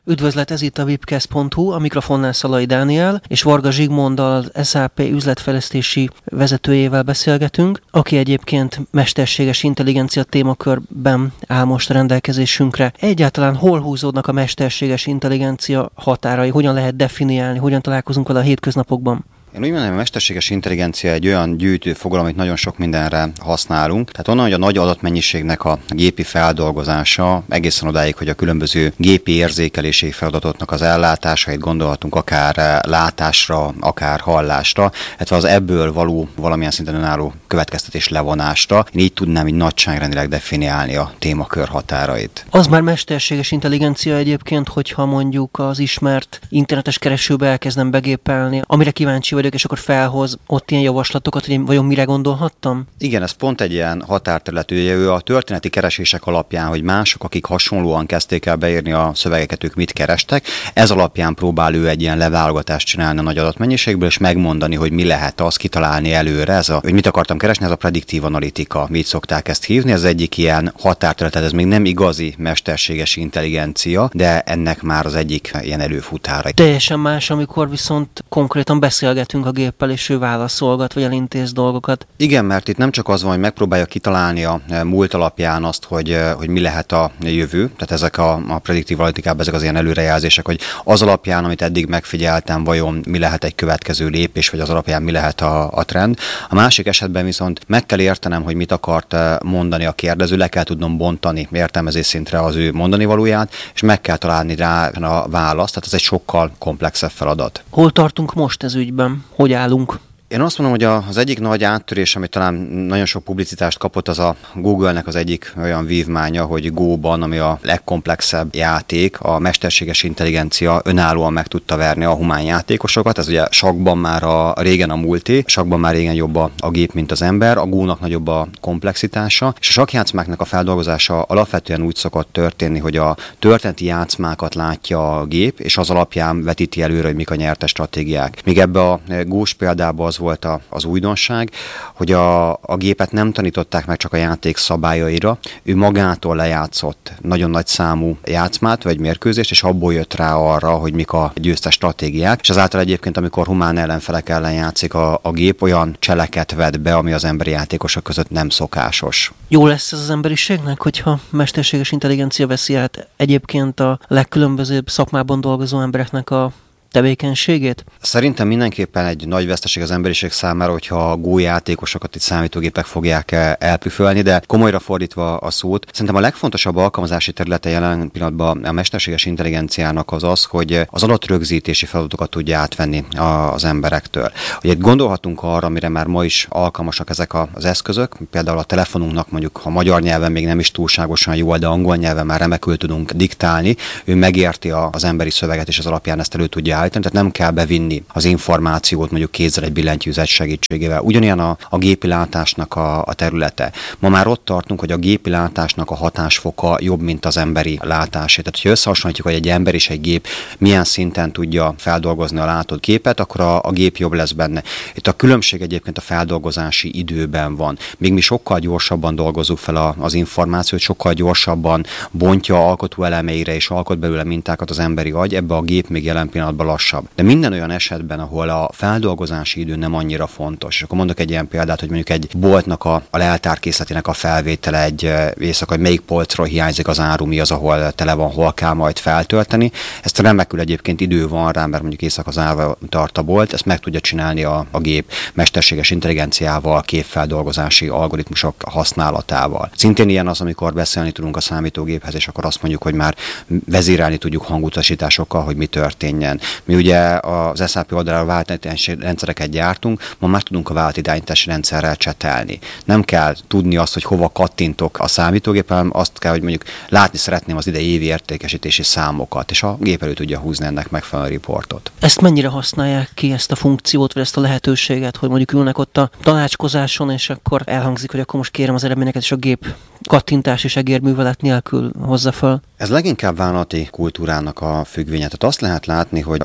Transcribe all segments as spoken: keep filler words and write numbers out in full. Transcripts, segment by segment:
Üdvözlet, ez itt a webcast pont hu, a mikrofonnál Szalai Dániel, és Varga Zsigmonddal, az es á pé üzletfejlesztési vezetőjével beszélgetünk, aki egyébként mesterséges intelligencia témakörben áll most rendelkezésünkre. Egyáltalán hol húzódnak a mesterséges intelligencia határai, hogyan lehet definiálni, hogyan találkozunk vele a hétköznapokban? Én úgy mondom, hogy a mesterséges intelligencia egy olyan gyűjtő fogalom, amit nagyon sok mindenre használunk. Tehát onnan, hogy a nagy adatmennyiségnek a gépi feldolgozása egészen odáig, hogy a különböző gépi érzékelési feladatoknak az ellátásait gondolhatunk akár látásra, akár hallásra, illetve az ebből való valamilyen szinten önálló következtetés levonásra. Én így tudnám így nagyságrendileg definiálni a témakör határait. Az már mesterséges intelligencia egyébként, hogyha mondjuk az ismert internetes keresőbe elkezdem begépelni, amire kíváncsi vagyok, és akkor felhoz ott ilyen javaslatokat, hogy én vajon mire gondolhattam? Igen, ez pont egy ilyen határterületű. Ő a történeti keresések alapján, hogy mások, akik hasonlóan kezdték el beírni a szövegeket, ők mit kerestek, ez alapján próbál ő egy ilyen leválogatást csinálni a nagy adatmennyiségből, és megmondani, hogy mi lehet az, kitalálni előre. Ez a, hogy mit akartam keresni, ez a prediktív analitika, mit szokták ezt hívni, ez egyik ilyen határterület, ez még nem igazi mesterséges intelligencia, de ennek már az egyik ilyen előfutára. Teljesen más, amikor viszont konkrétan beszélgetünk a géppel, és ő válaszolgat, vagy elintéz dolgokat. Igen, mert itt nem csak az van, hogy megpróbálja kitalálni a múlt alapján azt, hogy, hogy mi lehet a jövő, tehát ezek a, a prediktív analitikában ezek az ilyen előrejelzések, hogy az alapján, amit eddig megfigyeltem, vajon mi lehet egy következő lépés, vagy az alapján mi lehet a, a trend. A másik esetben viszont meg kell értenem, hogy mit akart mondani a kérdező, le kell tudnom bontani értelmezés szintre az ő mondani valóját, és meg kell találni rá a választ, tehát ez egy sokkal komplexebb feladat. Hol tartunk most ez ügyben? Hogy állunk? Én azt mondom, hogy az egyik nagy áttörés, ami talán nagyon sok publicitást kapott, az a Google-nek az egyik olyan vívmánya, hogy Go-ban, ami a legkomplexebb játék, a mesterséges intelligencia önállóan meg tudta verni a humán játékosokat. Ez ugye sakkban már a régen a multi, sakkban már régen jobb a, a gép, mint az ember, a Go-nak nagyobb a komplexitása, és a sakkjátszmáknak a feldolgozása alapvetően úgy szokott történni, hogy a történeti játszmákat látja a gép, és az alapján vetíti előre, hogy mik a nyertes stratégiák. Míg ebbe a Go-s példában az volt a, az újdonság, hogy a, a gépet nem tanították meg csak a játék szabályaira, ő magától lejátszott nagyon nagy számú játszmát, vagy mérkőzést, és abból jött rá arra, hogy mik a győztes stratégiák, és azáltal egyébként, amikor humán ellenfelek ellen játszik a, a gép, olyan cseleket vet be, ami az emberi játékosok között nem szokásos. Jó lesz ez az emberiségnek, hogyha mesterséges intelligencia veszi át egyébként a legkülönbözőbb szakmában dolgozó embereknek a tevékenységét? Szerintem mindenképpen egy nagy veszteség az emberiség számára, hogyha a Go játékosokat itt számítógépek fogják elpüfölni, de komolyra fordítva a szót, szerintem a legfontosabb alkalmazási területe jelen pillanatban a mesterséges intelligenciának az az, hogy az adatrögzítési feladatokat tudja átvenni az emberektől. Ugye gondolhatunk arra, amire már ma is alkalmasak ezek az eszközök, például a telefonunknak mondjuk, ha magyar nyelven még nem is túlságosan jó, de angol nyelven már remekül tudunk diktálni, ő megérti az emberi szöveget, és az alapján ezt elő tudja állítani, tehát nem kell bevinni az információt mondjuk kézzel egy billentyűzet segítségével. Ugyanilyen a, a gépi látásnak a, a területe. Ma már ott tartunk, hogy a gépi látásnak a hatásfoka jobb, mint az emberi látásé. Tehát, ha összehasonlítjuk, hogy egy ember és egy gép milyen szinten tudja feldolgozni a látott képet, akkor a, a gép jobb lesz benne. Itt a különbség egyébként a feldolgozási időben van. Míg mi sokkal gyorsabban dolgozzuk fel a, az információt, sokkal gyorsabban bontja alkotó elemeire és alkot belőle mintákat az emberi agy, ebbe a gép még jelen pillanatban lassabb. De minden olyan esetben, ahol a feldolgozási idő nem annyira fontos. És akkor mondok egy ilyen példát, hogy mondjuk egy boltnak a, a leltárkészletének a felvétele egy éjszaka, hogy melyik polcról hiányzik az áru, mi az, ahol tele van, hol kell majd feltölteni. Ezt remekül egyébként idő van rá, mert mondjuk éjszaka zárva tart a bolt, ezt meg tudja csinálni a, a gép mesterséges intelligenciával, képfeldolgozási algoritmusok használatával. Szintén ilyen az, amikor beszélni tudunk a számítógéphez, és akkor azt mondjuk, hogy már vezérelni tudjuk hangutasításokkal, hogy mi történjen. Mi ugye az es á pé oldalára vállalatirányítási rendszereket gyártunk, ma már tudunk a vállalatirányítási rendszerrel csetelni. Nem kell tudni azt, hogy hova kattintok a számítógépen, hanem azt kell, hogy mondjuk látni szeretném az idei évi értékesítési számokat, és a gép elő tudja húzni ennek megfelelő riportot. Ezt mennyire használják ki, ezt a funkciót, vagy ezt a lehetőséget, hogy mondjuk ülnek ott a tanácskozáson, és akkor elhangzik, hogy akkor most kérem az eredményeket, és a gép kattintás és egérművelet nélkül hozza föl? Ez leginkább vállalati kultúrának a függvénye. Tehát azt lehet látni, hogy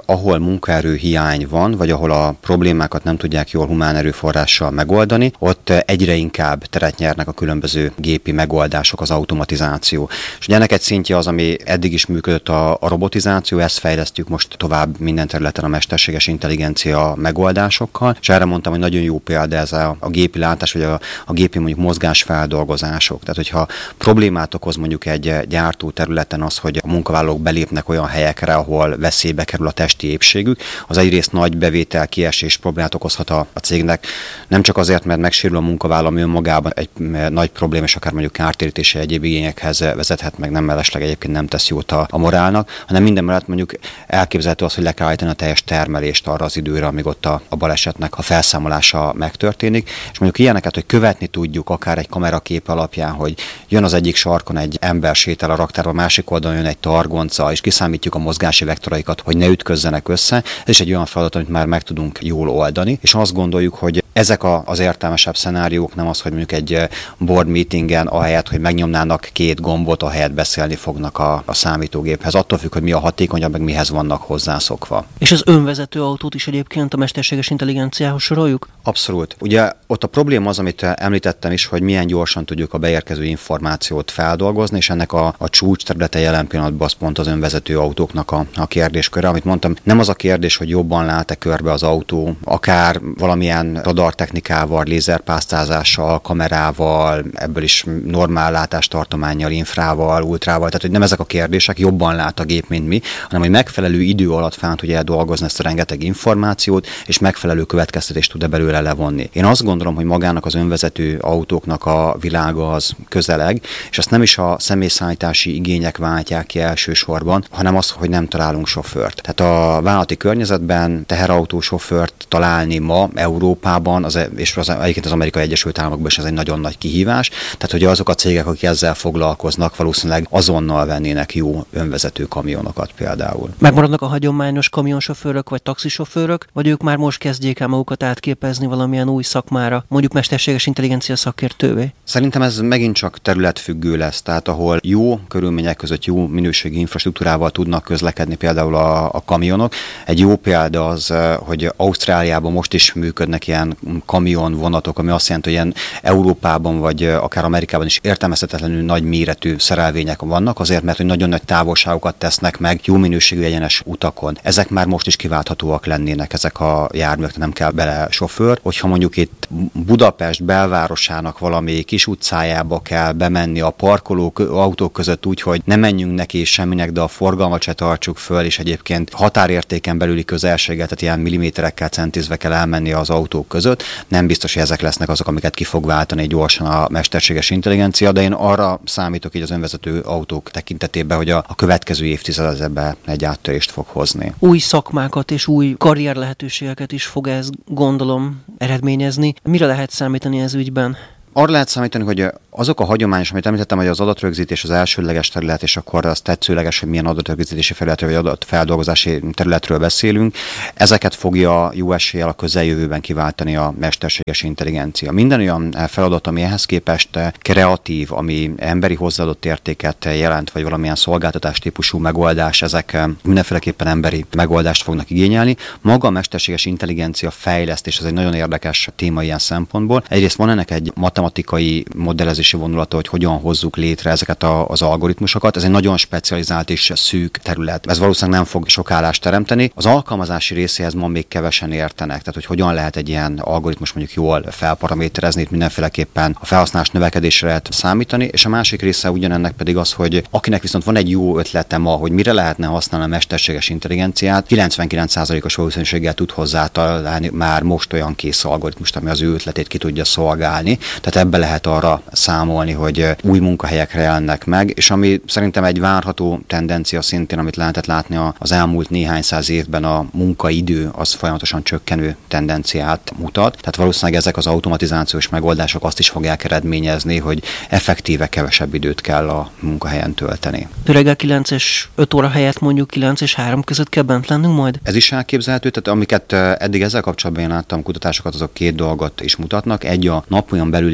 ahol munkaerő hiány van, vagy ahol a problémákat nem tudják jól humán erőforrással megoldani, ott egyre inkább teret nyernek a különböző gépi megoldások, az automatizáció. És ugye ennek egy szintje az, ami eddig is működött a, a robotizáció, ezt fejlesztjük most tovább minden területen a mesterséges intelligencia megoldásokkal, és erre mondtam, hogy nagyon jó példa ez a, a gépi látás, vagy a, a gépi mondjuk mozgásfeldolgozások. Tehát, hogyha problémát okoz mondjuk egy gyártó területen az, hogy a munkavállalók belépnek olyan helyekre, ahol veszélybe kerül a testi épségük, az egyrészt nagy bevétel kiesés problémát okozhat a, a cégnek, nem csak azért, mert megsérül a munkavállaló, ami önmagában egy nagy probléma, és akár mondjuk kártérítési egyéb igényekhez vezethet, meg nem mellesleg egyébként nem tesz jót a, a morálnak, hanem minden mellett mondjuk elképzelhető az, hogy le kell állítani a teljes termelést arra az időre, amíg ott a, a balesetnek a felszámolása megtörténik, és mondjuk ilyeneket, hogy követni tudjuk akár egy kamerakép alapján, hogy jön az egyik sarkon egy ember sétál a raktárba, a másik oldalon jön egy targonca, és kiszámítjuk a mozgási vektoraikat, hogy ne ütközzenek össze. Ez is egy olyan feladat, amit már meg tudunk jól oldani, és azt gondoljuk, hogy ezek a, az értelmesebb szenáriók, nem az, hogy mondjuk egy board meetingen ahelyett, hogy megnyomnának két gombot, ahelyett beszélni fognak a, a számítógéphez. Attól függ, hogy mi a hatékonyabb, meg mihez vannak hozzászokva. És az önvezető autót is egyébként a mesterséges intelligenciához soroljuk? Abszolút. Ugye ott a probléma az, amit említettem is, hogy milyen gyorsan tudjuk a beérkező információt feldolgozni, és ennek a, a csúcs területe jelen pillanatban az pont az önvezető autóknak a, a kérdésköre. Amit mondtam, nem az a kérdés, hogy jobban lát-e körbe az autó, akár valamilyen radartechnikával, lézerpásztázással, kamerával, ebből is normál látástartománnyal, infrával, ultrával, tehát hogy nem ezek a kérdések, jobban lát a gép, mint mi, hanem hogy megfelelő idő alatt fel tudja eldolgozni ezt a rengeteg információt, és megfelelő következtetést tud-e belőle levonni. Én azt gondolom, hogy magának az önvezető autóknak a világa az közeleg, és ezt nem is a személyszállítási igények váltják ki elsősorban, hanem az, hogy nem találunk sofőrt. Tehát a vállalati környezetben teherautó sofőrt találni ma Európában, az, és az, egyébként az Amerikai Egyesült Államokban is ez egy nagyon nagy kihívás. Tehát, hogy azok a cégek, akik ezzel foglalkoznak, valószínűleg azonnal vennének jó önvezető kamionokat például. Megmaradnak a hagyományos kamionsofőrök vagy taxisofőrök, vagy ők már most kezdjék el magukat átképezni valamilyen új szakmára, mondjuk mesterséges intelligencia szakértővé? Szerintem ez megint csak területfüggő lesz, tehát ahol jó körülmények között jó minőségi infrastruktúrával tudnak közlekedni például a, a kamionok. Egy jó példa az, hogy Ausztráliában most is működnek ilyen kamionvonatok, ami azt jelenti, hogy ilyen Európában vagy akár Amerikában is értelmezhetetlenül nagy méretű szerelvények vannak, azért, mert hogy nagyon nagy távolságokat tesznek meg jó minőségű egyenes utakon. Ezek már most is kiválthatóak lennének, ezek a járművek, nem kell bele sofőr. Hogyha mondjuk itt Budapest belvárosának valami kis utcájába kell bemenni a parkolók, autók között úgy, hogy ne menjünk neki semminek, de a forgalmat se tartsuk föl, és egyébként határértéken belüli közelséget, tehát ilyen milliméterekkel centizve kell elmenni az autók között. Nem biztos, hogy ezek lesznek azok, amiket ki fog váltani gyorsan a mesterséges intelligencia, de én arra számítok így az önvezető autók tekintetében, hogy a, a következő évtized az ebbe egy áttörést fog hozni. Új szakmákat és új karrier lehetőségeket is fog ez, gondolom, eredményezni. Mire lehet számítani ez ügyben? Arra lehet számítani, hogy azok a hagyományos, amit említettem, hogy az adatrögzítés az elsődleges terület, és akkor az tetszőleges, hogy milyen adatrögzítési felületről vagy adatfeldolgozási területről beszélünk, ezeket fogja jó eséllyel a közeljövőben kiváltani a mesterséges intelligencia. Minden olyan feladat, ami ehhez képest kreatív, ami emberi hozzáadott értéket jelent, vagy valamilyen szolgáltatás típusú megoldás, ezek mindenféleképpen emberi megoldást fognak igényelni. Maga a mesterséges intelligencia fejlesztés, ez egy nagyon érdekes téma ilyen szempontból. Egyrészt van ennek egy matematikai modellezési vonulata, hogy hogyan hozzuk létre ezeket a, az algoritmusokat. Ez egy nagyon specializált és szűk terület. Ez valószínűleg nem fog sok állást teremteni. Az alkalmazási részéhez ma még kevesen értenek, tehát hogy hogyan lehet egy ilyen algoritmus mondjuk jól felparaméterezni, itt mindenféleképpen a felhasználás növekedésre lehet számítani, és a másik része ugyanennek pedig az, hogy akinek viszont van egy jó ötlete ma, hogy mire lehetne használni a mesterséges intelligenciát, kilencvenkilenc százalékos valószínűséggel tud hozzátalálni már most olyan kész algoritmust, ami az ő ötletét ki tudja szolgálni. Tehát ebbe lehet arra számolni, hogy új munkahelyek jelennek meg, és ami szerintem egy várható tendencia szintén, amit lehetett látni az elmúlt néhány száz évben, a munkaidő az folyamatosan csökkenő tendenciát mutat. Tehát valószínűleg ezek az automatizációs megoldások azt is fogják eredményezni, hogy effektíve kevesebb időt kell a munkahelyen tölteni. Reggel kilenc és öt óra helyett mondjuk kilenc és három között kell bent lennünk majd? Ez is elképzelhető, tehát amiket eddig ezzel kapcsolatban én láttam kutatásokat, azok két dolgot is mutatnak. Egy a nap olyan belüli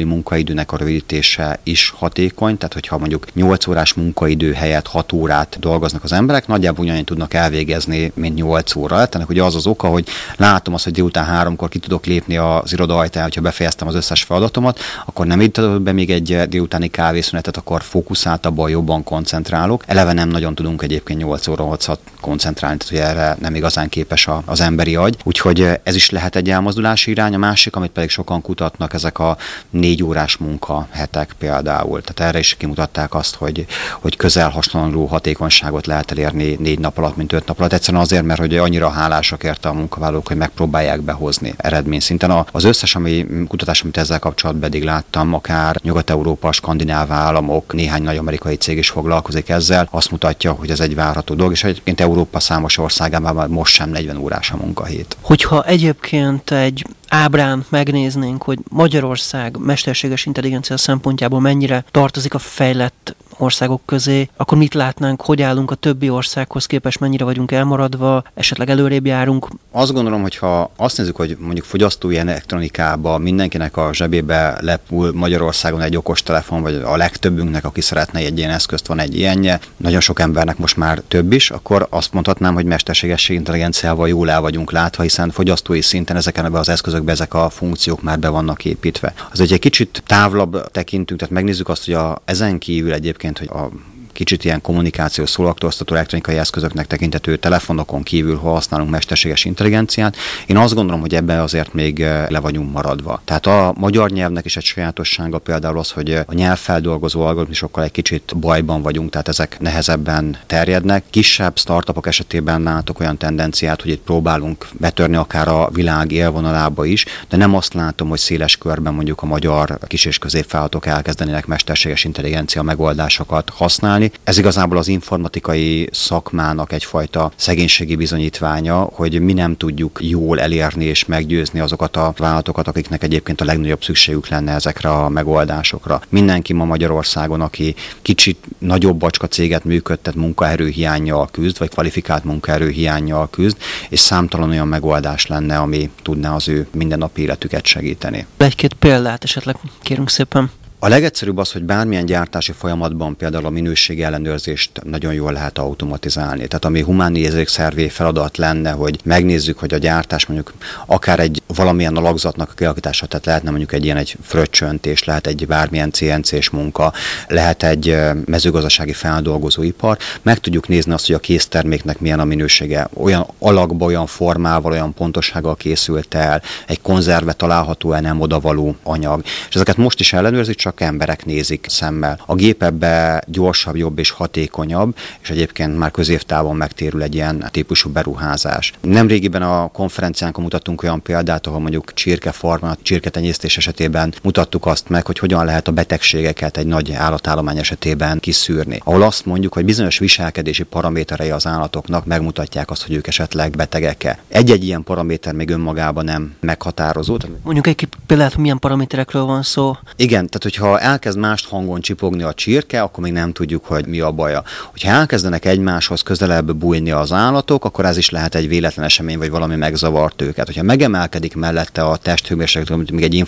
munkaidőnek a rövidítése is hatékony, tehát hogyha mondjuk nyolc órás munkaidő helyett hat órát dolgoznak az emberek, nagyjából ugyanannyit tudnak elvégezni, mint nyolc óra. Tehát ugye az az oka, hogy látom azt, hogy délután háromkor ki tudok lépni az iroda ajtaján, hogyha befejeztem az összes feladatomat, akkor nem itt be még egy délutáni kávészünetet, akkor fókuszáltabban jobban koncentrálok. Eleve nem nagyon tudunk egyébként nyolc óra hosszat koncentrálni, tehát hogy erre nem igazán képes a, az emberi agy. Úgyhogy ez is lehet egy elmozdulási irány. A másik, amit pedig sokan kutatnak, ezek a négy órás munkahetek például. Tehát erre is kimutatták azt, hogy, hogy közel hasonló hatékonyságot lehet elérni négy nap alatt, mint öt nap alatt. Egyszerűen azért, mert hogy annyira hálásak érte a munkavállalók, hogy megpróbálják behozni eredményszinten. Az összes ami kutatás, amit ezzel kapcsolatban eddig láttam, akár Nyugat-Európa, skandináv államok, néhány nagy amerikai cég is foglalkozik ezzel, azt mutatja, hogy ez egy várható dolog, és egyébként Európa számos országában már most sem negyven órás a munkahét. Hogyha egyébként egy ábrán megnéznénk, hogy Magyarország mesterséges intelligencia szempontjából mennyire tartozik a fejlett országok közé, akkor mit látnánk, hogy állunk a többi országhoz képest, mennyire vagyunk elmaradva, esetleg előrébb járunk? Azt gondolom, hogy ha azt nézzük, hogy mondjuk fogyasztói elektronikában mindenkinek a zsebébe lepul Magyarországon egy okostelefon, vagy a legtöbbünknek, aki szeretne egy ilyen eszközt, van egy ilyenje, nagyon sok embernek most már több is, akkor azt mondhatnám, hogy mesterséges intelligenciával jól el vagyunk látva, hiszen fogyasztói szinten ezeken az eszközökben ezek a funkciók már be vannak építve. Az egy kicsit távolabb tekintünk, tehát megnézzük azt, hogy a, ezen kívül egyébként, hogy a kicsit ilyen kommunikációs szórakoztató elektronikai eszközöknek tekintető telefonokon kívül, ha használunk mesterséges intelligenciát. Én azt gondolom, hogy ebben azért még le vagyunk maradva. Tehát a magyar nyelvnek is egy sajátossága például az, hogy a nyelvfeldolgozó algoritmusokkal egy kicsit bajban vagyunk, tehát ezek nehezebben terjednek. Kisebb startupok esetében látok olyan tendenciát, hogy itt próbálunk betörni akár a világ élvonalába is, de nem azt látom, hogy széles körben mondjuk a magyar kis- és középvállalatok elkezdenének mesterséges intelligencia megoldásokat használni. Ez igazából az informatikai szakmának egyfajta szegénységi bizonyítványa, hogy mi nem tudjuk jól elérni és meggyőzni azokat a vállalatokat, akiknek egyébként a legnagyobb szükségük lenne ezekre a megoldásokra. Mindenki ma Magyarországon, aki kicsit nagyobb bacska céget működtet, munkaerőhiánnyal küzd, vagy kvalifikált munkaerőhiánnyal küzd, és számtalan olyan megoldás lenne, ami tudná az ő mindennapi életüket segíteni. Egy-két példát esetleg kérünk szépen. A legegyszerűbb az, hogy bármilyen gyártási folyamatban például a minőségi ellenőrzést nagyon jól lehet automatizálni. Tehát ami humán érzékszervi feladat lenne, hogy megnézzük, hogy a gyártás mondjuk akár egy valamilyen alakzatnak a kialakítása, tehát lehetne mondjuk egy ilyen egy fröccsöntés, lehet egy bármilyen cé en cés munka, lehet egy mezőgazdasági feldolgozóipar. Meg tudjuk nézni azt, hogy a készterméknek milyen a minősége, olyan alakba, olyan formával, olyan pontossággal készült el, egy konzerve található-e nem odavaló anyag. És ezeket most is ellenőrzik, csak emberek nézik szemmel. A gép ebbe gyorsabb, jobb és hatékonyabb, és egyébként már középtávon megtérül egy ilyen típusú beruházás. Nemrégiben a konferenciánkon mutattunk olyan példát, ahol mondjuk csirkefarma, csirketenyésztés esetében mutattuk azt meg, hogy hogyan lehet a betegségeket egy nagy állatállomány esetében kiszűrni. Ahol azt mondjuk, hogy bizonyos viselkedési paraméterei az állatoknak megmutatják azt, hogy ők esetleg betegek-e. Egy-egy ilyen paraméter még önmagában nem meghatározó. Mondjuk egy példát, milyen paraméterekről van szó? Igen, tehát hogyha elkezd mást hangon csipogni a csirke, akkor még nem tudjuk, hogy mi a baja. Hogyha elkezdenek egymáshoz közelebb bújni az állatok, akkor ez is lehet egy véletlen esemény, vagy valami megzavart őket. Hogyha megemelkedik mellette a testhőmérséklet, mint még egy